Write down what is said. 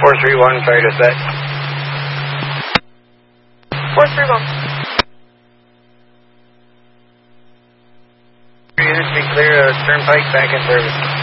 431, sorry to set. 431. Units be clear, Turnpike back in service.